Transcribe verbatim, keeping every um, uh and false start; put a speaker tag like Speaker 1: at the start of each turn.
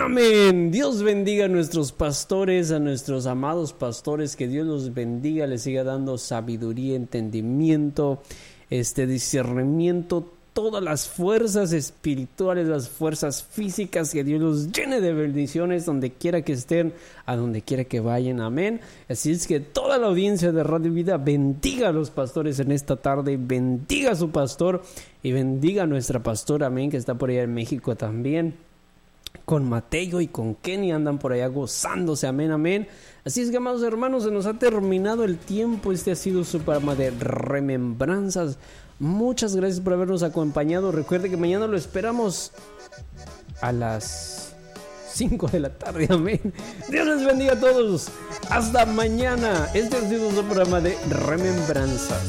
Speaker 1: Amén. Dios bendiga a nuestros pastores, a nuestros amados pastores, que Dios los bendiga, les siga dando sabiduría, entendimiento, este discernimiento, todas las fuerzas espirituales, las fuerzas físicas, que Dios los llene de bendiciones donde quiera que estén, a donde quiera que vayan. Amén. Así es que toda la audiencia de Radio Vida bendiga a los pastores en esta tarde, bendiga a su pastor y bendiga a nuestra pastora, amén, que está por allá en México también. Con Mateo y con Kenny andan por allá gozándose, amén, amén. Así es que, amados hermanos, se nos ha terminado el tiempo. Este ha sido su programa de remembranzas. Muchas gracias por habernos acompañado. Recuerde que mañana lo esperamos a las cinco de la tarde, amén. Dios les bendiga a todos. Hasta mañana. Este ha sido su programa de remembranzas.